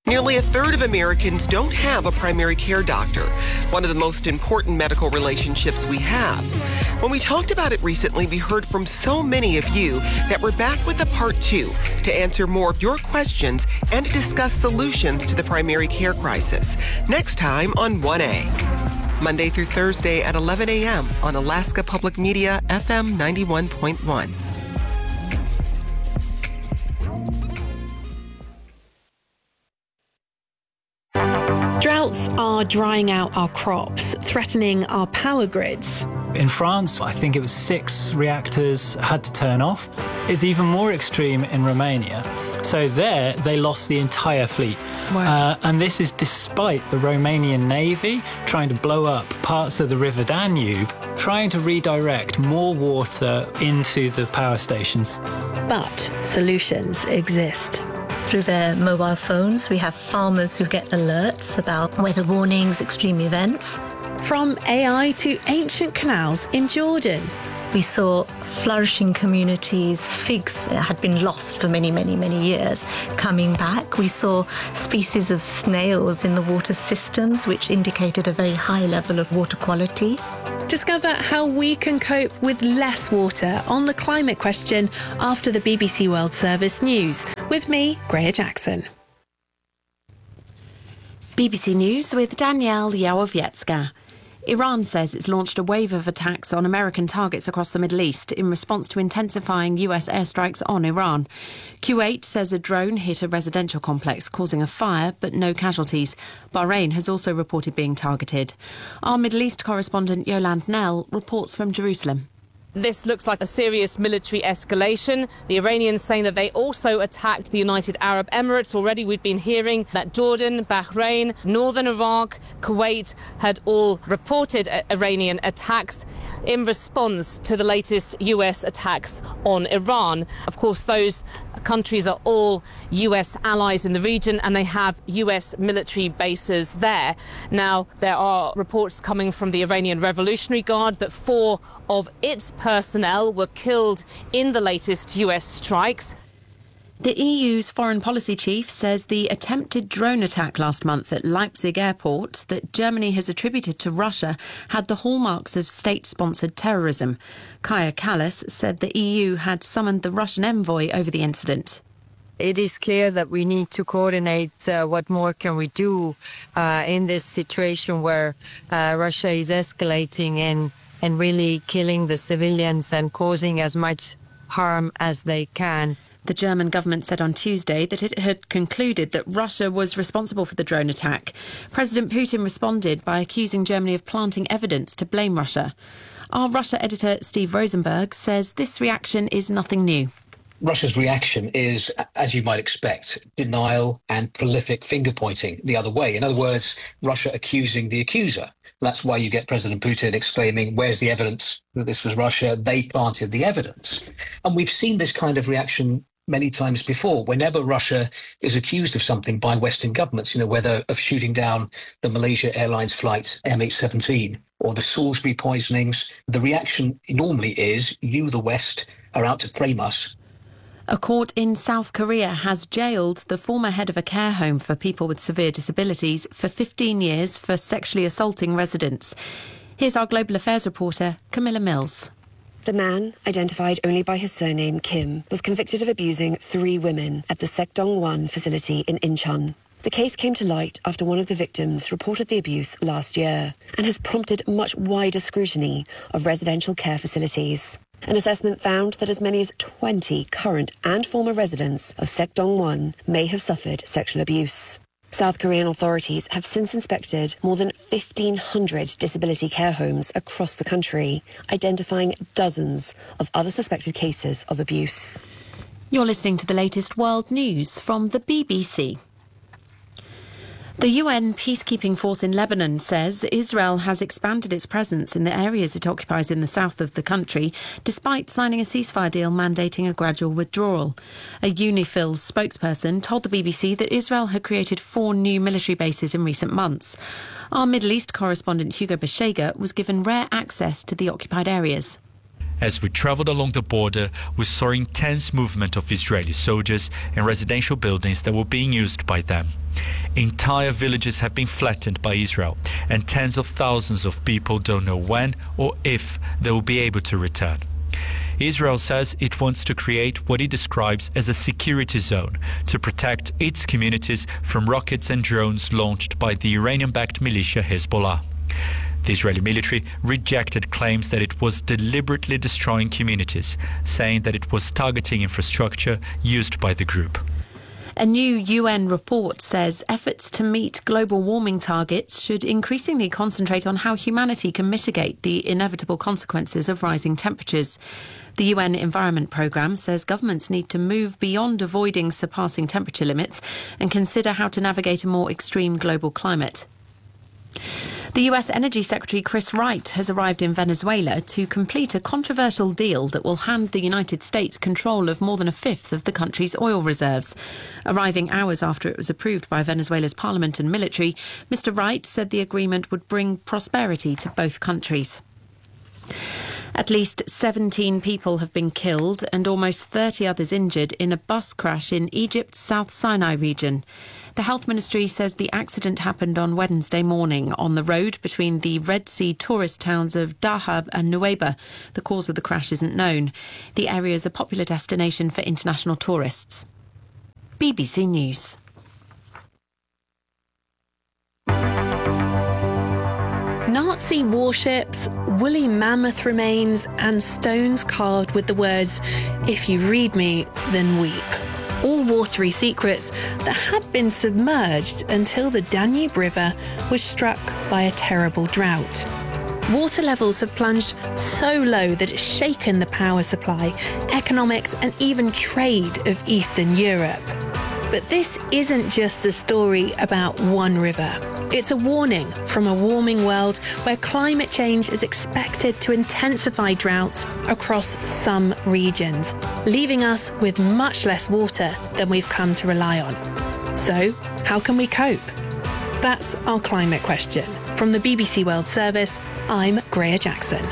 Nearly a third of Americans don't have a primary care doctor, one of the most important medical relationships we have. When we talked about it recently, we heard from so many of you that we're back with a part 2 to answer more of your questions and to discuss solutions to the primary care crisis. Next time on 1A. Monday through Thursday at 11 a.m. on Alaska Public Media, FM 91.1. Droughts are drying out our crops, threatening our power grids. In France, I think it was 6 reactors had to turn off. It's even more extreme in Romania. So there, they lost the entire fleet. Wow. And this is despite the Romanian Navy trying to blow up parts of the River Danube, trying to redirect more water into the power stations. But solutions exist. Through their mobile phones, we have farmers who get alerts about weather warnings, extreme events. From AI to ancient canals in Jordan. We saw flourishing communities, figs that had been lost for many, many, many years, coming back. We saw species of snails in the water systems, which indicated a very high level of water quality. Discover how we can cope with less water on the climate question after the BBC World Service News. With me, Greer Jackson. BBC News with Danielle Yałowiecka. Iran says it's launched a wave of attacks on American targets across the Middle East in response to intensifying US airstrikes on Iran. Kuwait says a drone hit a residential complex, causing a fire, but no casualties. Bahrain has also reported being targeted. Our Middle East correspondent Yolande Nell reports from Jerusalem. This looks like a serious military escalation. The Iranians saying that they also attacked the United Arab Emirates. Already we'd been hearing that Jordan, Bahrain, Northern Iraq, Kuwait had all reported Iranian attacks in response to the latest US attacks on Iran. Of course, those countries are all US allies in the region and they have US military bases there. Now, there are reports coming from the Iranian Revolutionary Guard that 4 of its personnel were killed in the latest US strikes. The EU's foreign policy chief says the attempted drone attack last month at Leipzig airport that Germany has attributed to Russia had the hallmarks of state-sponsored terrorism. Kaja Kallas said the EU had summoned the Russian envoy over the incident. It is clear that we need to coordinate what more can we do in this situation where Russia is escalating and really killing the civilians and causing as much harm as they can. The German government said on Tuesday that it had concluded that Russia was responsible for the drone attack. President Putin responded by accusing Germany of planting evidence to blame Russia. Our Russia editor Steve Rosenberg says this reaction is nothing new. Russia's reaction is, as you might expect, denial and prolific finger-pointing the other way. In other words, Russia accusing the accuser. That's why you get President Putin exclaiming, where's the evidence that this was Russia? They planted the evidence. And we've seen this kind of reaction many times before. Whenever Russia is accused of something by Western governments, whether of shooting down the Malaysia Airlines flight MH17 or the Salisbury poisonings, the reaction normally is, you, the West, are out to frame us. A court in South Korea has jailed the former head of a care home for people with severe disabilities for 15 years for sexually assaulting residents. Here's our Global Affairs reporter, Camilla Mills. The man, identified only by his surname Kim, was convicted of abusing 3 women at the Sekdong-1 facility in Incheon. The case came to light after one of the victims reported the abuse last year and has prompted much wider scrutiny of residential care facilities. An assessment found that as many as 20 current and former residents of Sekdong-1 may have suffered sexual abuse. South Korean authorities have since inspected more than 1,500 disability care homes across the country, identifying dozens of other suspected cases of abuse. You're listening to the latest world news from the BBC. The UN peacekeeping force in Lebanon says Israel has expanded its presence in the areas it occupies in the south of the country, despite signing a ceasefire deal mandating a gradual withdrawal. A UNIFIL spokesperson told the BBC that Israel had created 4 new military bases in recent months. Our Middle East correspondent Hugo Beshega was given rare access to the occupied areas. As we travelled along the border, we saw intense movement of Israeli soldiers in residential buildings that were being used by them. Entire villages have been flattened by Israel, and tens of thousands of people don't know when or if they will be able to return. Israel says it wants to create what it describes as a security zone to protect its communities from rockets and drones launched by the Iranian-backed militia Hezbollah. The Israeli military rejected claims that it was deliberately destroying communities, saying that it was targeting infrastructure used by the group. A new UN report says efforts to meet global warming targets should increasingly concentrate on how humanity can mitigate the inevitable consequences of rising temperatures. The UN Environment Programme says governments need to move beyond avoiding surpassing temperature limits and consider how to navigate a more extreme global climate. The US Energy Secretary Chris Wright has arrived in Venezuela to complete a controversial deal that will hand the United States control of more than a fifth of the country's oil reserves. Arriving hours after it was approved by Venezuela's parliament and military, Mr. Wright said the agreement would bring prosperity to both countries. At least 17 people have been killed and almost 30 others injured in a bus crash in Egypt's South Sinai region. The Health Ministry says the accident happened on Wednesday morning on the road between the Red Sea tourist towns of Dahab and Nuweiba. The cause of the crash isn't known. The area is a popular destination for international tourists. BBC News. Nazi warships, woolly mammoth remains and stones carved with the words, "If you read me, then weep." All watery secrets that had been submerged until the Danube River was struck by a terrible drought. Water levels have plunged so low that it's shaken the power supply, economics and even trade of Eastern Europe. But this isn't just a story about one river. It's a warning from a warming world where climate change is expected to intensify droughts across some regions, leaving us with much less water than we've come to rely on. So, how can we cope? That's our climate question. From the BBC World Service, I'm Greer Jackson.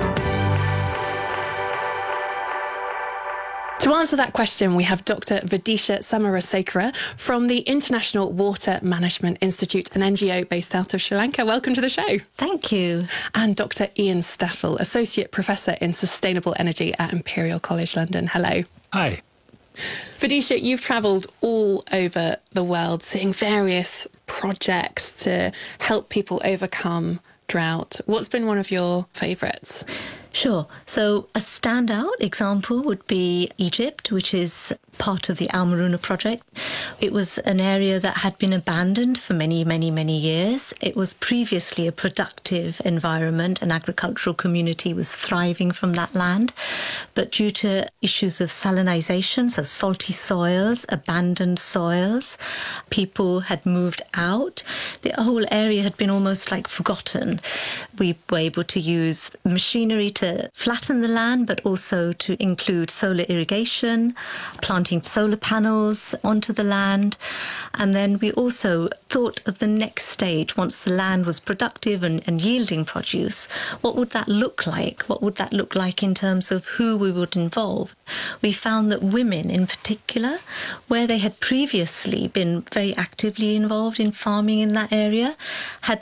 To answer that question, we have Dr. Vidisha Samarasekera from the International Water Management Institute, an NGO based out of Sri Lanka. Welcome to the show. Thank you. And Dr. Ian Staffel, Associate Professor in Sustainable Energy at Imperial College London. Hello. Hi. Vidisha, you've travelled all over the world seeing various projects to help people overcome drought. What's been one of your favourites? Sure. So a standout example would be Egypt, which is part of the Al Maruna project. It was an area that had been abandoned for many, many, many years. It was previously a productive environment. An agricultural community was thriving from that land. But due to issues of salinization, so salty soils, abandoned soils, people had moved out. The whole area had been almost like forgotten. We were able to use machinery to flatten the land, but also to include solar irrigation, planting solar panels onto the land. And then we also thought of the next stage once the land was productive and yielding produce. What would that look like? What would that look like in terms of who we would involve? We found that women in particular, where they had previously been very actively involved in farming in that area, had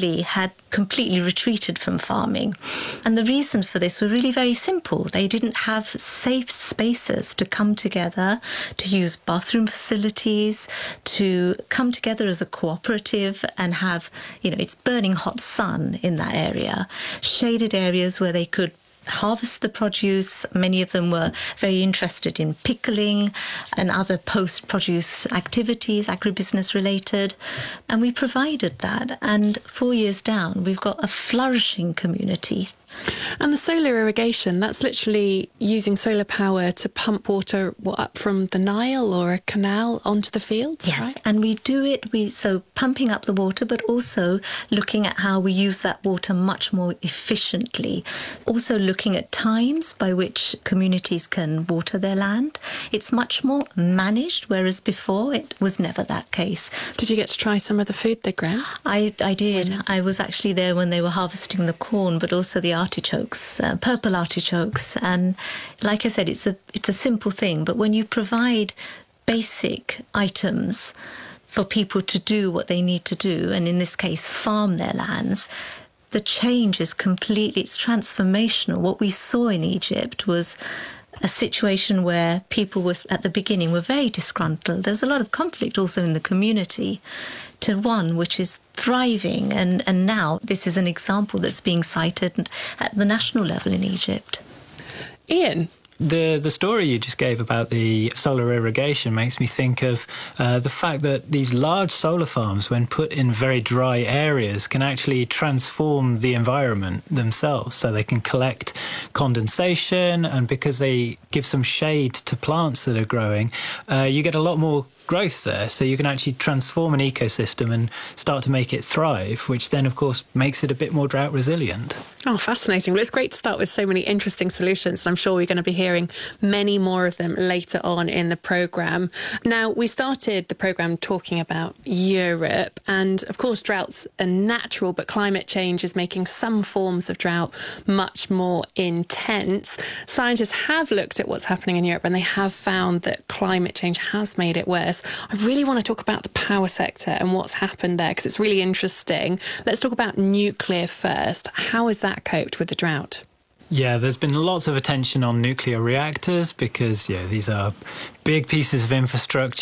completely retreated from farming. And the reasons for this were really very simple. They didn't have safe spaces to come together, to use bathroom facilities, to come together as a cooperative and have, it's burning hot sun in that area, shaded areas where they could harvest the produce. Many of them were very interested in pickling and other post-produce activities, agribusiness related. And we provided that. And 4 years down, we've got a flourishing community. And the solar irrigation, that's literally using solar power to pump water up from the Nile or a canal onto the fields? Yes, right? And we do it, so pumping up the water, but also looking at how we use that water much more efficiently. Also looking at times by which communities can water their land. It's much more managed, whereas before it was never that case. Did you get to try some of the food they grow? I did. I was actually there when they were harvesting the corn, but also the artichokes, purple artichokes. And like I said, it's a simple thing, but when you provide basic items for people to do what they need to do, and in this case, farm their lands, the change is completely, it's transformational. What we saw in Egypt was a situation where people were, at the beginning, were very disgruntled. There was a lot of conflict also in the community, to one which is thriving. And now this is an example that's being cited at the national level in Egypt. Ian? The story you just gave about the solar irrigation makes me think of the fact that these large solar farms, when put in very dry areas, can actually transform the environment themselves. So they can collect condensation, and because they give some shade to plants that are growing, you get a lot more growth there. So you can actually transform an ecosystem and start to make it thrive, which then, of course, makes it a bit more drought resilient. Oh, fascinating. Well, it's great to start with so many interesting solutions, and I'm sure we're going to be hearing many more of them later on in the programme. Now, we started the programme talking about Europe, and of course, droughts are natural, but climate change is making some forms of drought much more intense. Scientists have looked at what's happening in Europe, and they have found that climate change has made it worse. I really want to talk about the power sector and what's happened there, because it's really interesting. Let's talk about nuclear first. How has that coped with the drought? Yeah, there's been lots of attention on nuclear reactors because, these are big pieces of infrastructure